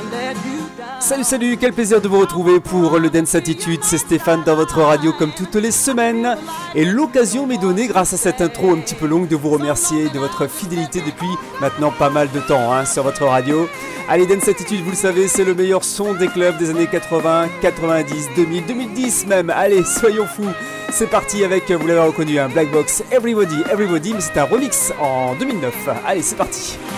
Salut, quel plaisir de vous retrouver pour le Dance Attitude, c'est Stéphane dans votre radio comme toutes les semaines. Et l'occasion m'est donnée grâce à cette intro un petit peu longue de vous remercier de votre fidélité depuis maintenant pas mal de temps sur votre radio. Allez, Dance Attitude, vous le savez, c'est le meilleur son des clubs des années 80, 90, 2000, 2010 même. Allez, soyons fous. C'est parti avec, vous l'avez reconnu, un Black Box Everybody, mais c'est un remix en 2009. Allez, c'est parti.